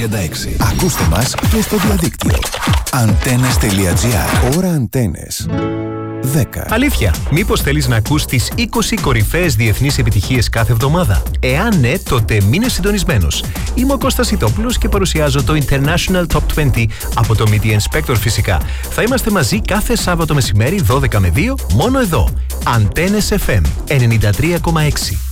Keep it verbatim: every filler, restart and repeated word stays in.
τριάντα έξι. Ακούστε μας και στο διαδίκτυο. Αντένες τελεία τζι άρ. Ώρα Αντένες. δέκα. Αλήθεια, μήπως θέλεις να ακούς τις είκοσι κορυφαίες διεθνείς επιτυχίες κάθε εβδομάδα? Εάν ναι, τότε μείνε συντονισμένος. Είμαι ο Κώστας Ιτόπουλος και παρουσιάζω το International Top είκοσι από το Media Inspector φυσικά. Θα είμαστε μαζί κάθε Σάββατο μεσημέρι δώδεκα με δύο, μόνο εδώ. Αντένες εφ εμ ενενήντα τρία κόμμα έξι.